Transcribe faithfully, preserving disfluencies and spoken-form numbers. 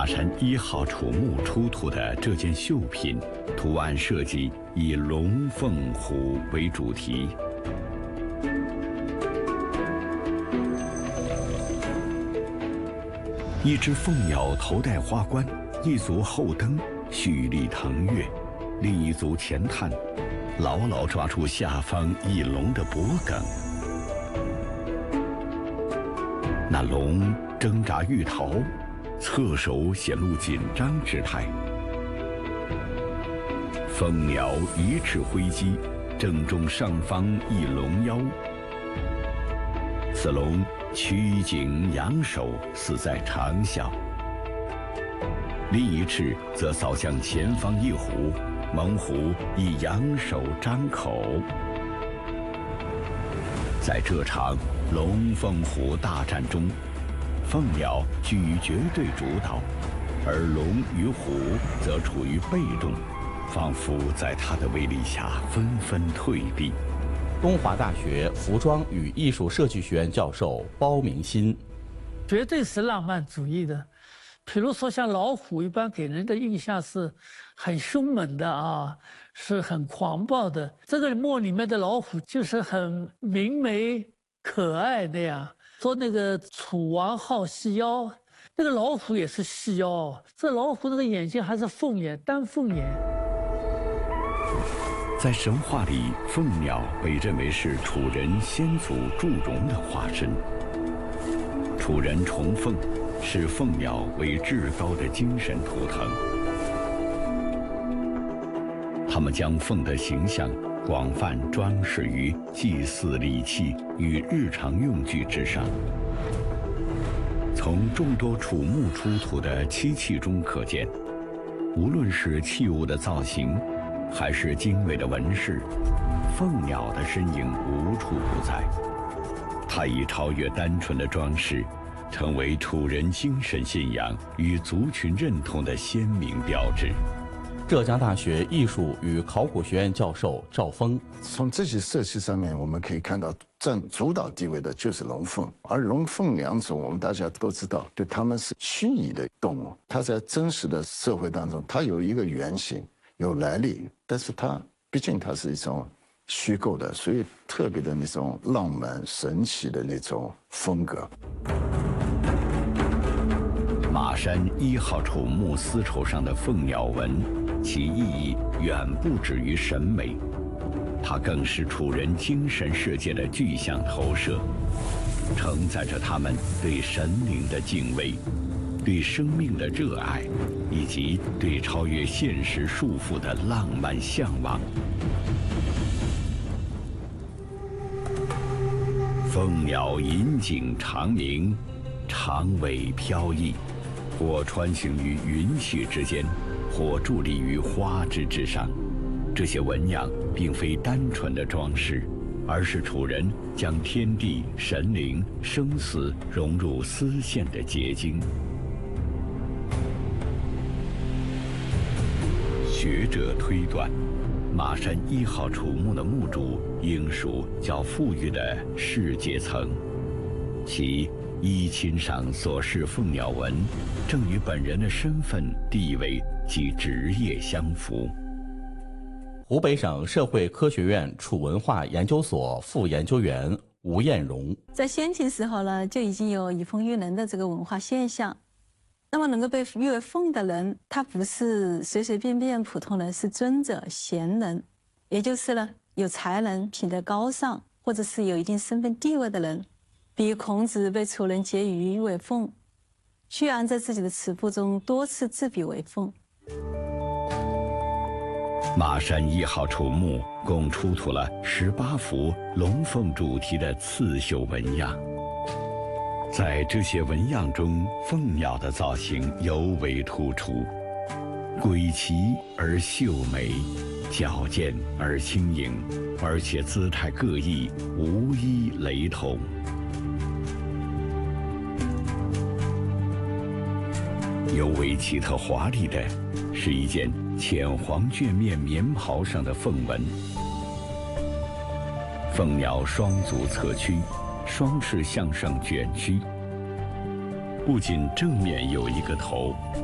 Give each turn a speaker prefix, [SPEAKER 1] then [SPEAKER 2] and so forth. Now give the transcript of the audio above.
[SPEAKER 1] 马山一号楚墓出土的这件绣品，图案设计以龙、凤、虎为主题。一只凤鸟头戴花冠，一足后蹬，蓄力腾跃；另一足前探，牢牢抓住下方翼龙的脖颈。那龙挣扎欲逃，侧手显露紧张之态。凤鸟一翅挥击，正中上方一龙腰。此龙曲颈仰首，似在长啸；另一翅则扫向前方一虎，猛虎以仰首张口。在这场龙凤虎大战中，凤鸟居于绝对主导，而龙与虎则处于被动，仿佛在它的威力下纷纷退避。
[SPEAKER 2] 东华大学服装与艺术设计学院教授包明新，
[SPEAKER 3] 绝对是浪漫主义的。比如说像老虎，一般给人的印象是很凶猛的啊，是很狂暴的。这个墓里面的老虎就是很明媚可爱那样。说那个楚王好细腰，那个老虎也是细腰，这老虎那个眼睛还是凤眼，单凤眼。
[SPEAKER 1] 在神话里，凤鸟被认为是楚人先祖祝融的化身。楚人崇凤，视凤鸟为至高的精神图腾。他们将凤的形象广泛装饰于祭祀礼器与日常用具之上。从众多楚墓出土的漆器中可见，无论是器物的造型，还是精美的纹饰，凤鸟的身影无处不在。它已超越单纯的装饰，成为楚人精神信仰与族群认同的鲜明标志。
[SPEAKER 2] 浙江大学艺术与考古学院教授赵峰，
[SPEAKER 4] 从这些设计上面，我们可以看到占主导地位的就是龙凤，而龙凤两种我们大家都知道，对它们是虚拟的动物，它在真实的社会当中，它有一个原型，有来历，但是它毕竟它是一种虚构的，所以特别的那种浪漫神奇的那种风格。
[SPEAKER 1] 马山一号楚墓丝绸上的凤鸟纹，其意义远不止于审美，它更是楚人精神世界的具象投射，承载着他们对神灵的敬畏，对生命的热爱，以及对超越现实束缚的浪漫向往。凤鸟引颈长鸣，长尾飘逸，或穿行于云气之间，或伫立于花枝之上。这些纹样并非单纯的装饰，而是楚人将天地、神灵、生死融入丝线的结晶。学者推断，马山一号楚墓的墓主应属较富裕的士阶层，其衣襟上所饰凤鸟纹，正与本人的身份、地位及职业相符。
[SPEAKER 2] 湖北省社会科学院楚文化研究所副研究员吴艳荣，
[SPEAKER 5] 在先秦时候呢，就已经有以凤喻人的这个文化现象。那么能够被誉为凤的人，他不是随随便便普通人，是尊者贤人，也就是呢有才能、品德高尚，或者是有一定身份地位的人。比如孔子被楚人桀骜为凤，屈原在自己的词赋中多次自比为凤。
[SPEAKER 1] 马山一号楚墓共出土了十八幅龙凤主题的刺绣纹样，在这些纹样中，凤鸟的造型尤为突出，诡奇而秀美，矫健而轻盈，而且姿态各异，无一雷同。尤为奇特华丽的是一件浅黄绢面棉袍上的凤纹，凤鸟双足侧屈，双翅向上卷曲，不仅正面有一个头，